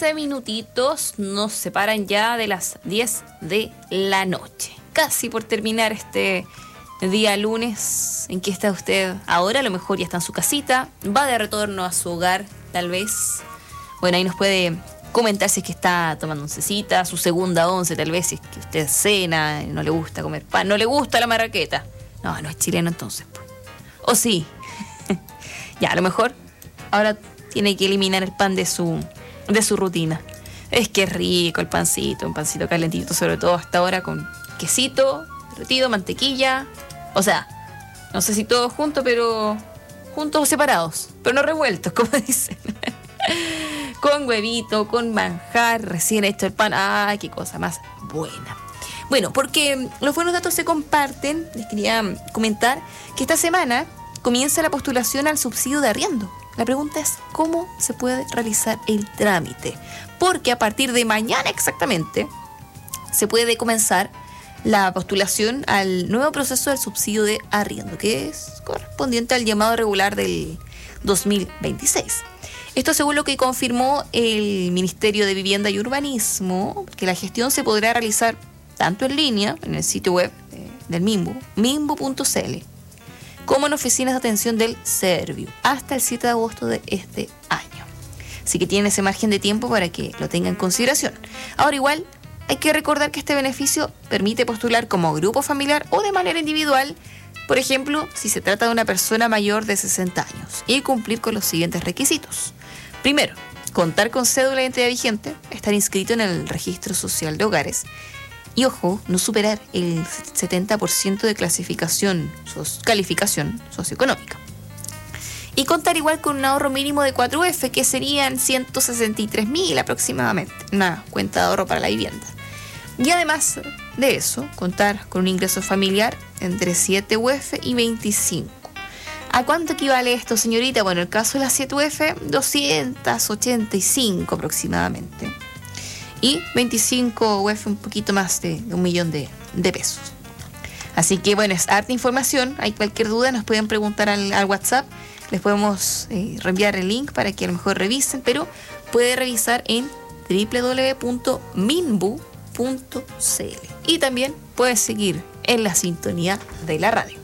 11 minutitos nos separan ya de las 10 de la noche. Casi por terminar este día lunes. ¿En qué está usted ahora? A lo mejor ya está en su casita, va de retorno a su hogar, tal vez. Bueno, ahí nos puede comentar si es que está tomando oncecita, su segunda once, tal vez, si es que usted cena, no le gusta comer pan, no le gusta la marraqueta. No, no es chileno entonces, pues. O sí. Ya, a lo mejor ahora tiene que eliminar el pan de su rutina. Es que es rico el pancito, un pancito calentito, sobre todo hasta ahora con quesito, derretido, mantequilla. O sea, no sé si todos juntos, pero juntos o separados, pero no revueltos, como dicen. Con huevito, con manjar, recién hecho el pan. ¡Ay, qué cosa más buena! Bueno, porque los buenos datos se comparten, les quería comentar que esta semana comienza la postulación al subsidio de arriendo. La pregunta es cómo se puede realizar el trámite, porque a partir de mañana exactamente se puede comenzar la postulación al nuevo proceso del subsidio de arriendo, que es correspondiente al llamado regular del 2026. Esto según lo que confirmó el Ministerio de Vivienda y Urbanismo, que la gestión se podrá realizar tanto en línea, en el sitio web del Minbu, minbu.cl, como en oficinas de atención del Serviu, hasta el 7 de agosto de este año. Así que tienen ese margen de tiempo para que lo tengan en consideración. Ahora igual, hay que recordar que este beneficio permite postular como grupo familiar o de manera individual, por ejemplo, si se trata de una persona mayor de 60 años, y cumplir con los siguientes requisitos. Primero, contar con cédula de identidad vigente, estar inscrito en el registro social de hogares, y ojo, no superar el 70% de calificación socioeconómica. Y contar igual con un ahorro mínimo de 4F, que serían 163.000 aproximadamente, una cuenta de ahorro para la vivienda. Y además de eso, contar con un ingreso familiar entre 7 UF y 25. ¿A cuánto equivale esto, señorita? Bueno, en el caso de la 7 UF, 285 aproximadamente. Y 25 UF, un poquito más de 1.000.000 de pesos. Así que bueno, es harta información. Hay cualquier duda, nos pueden preguntar al WhatsApp. Les podemos reenviar el link para que a lo mejor revisen, pero puede revisar en www.minbu.cl. Y también puede seguir en la sintonía de la radio.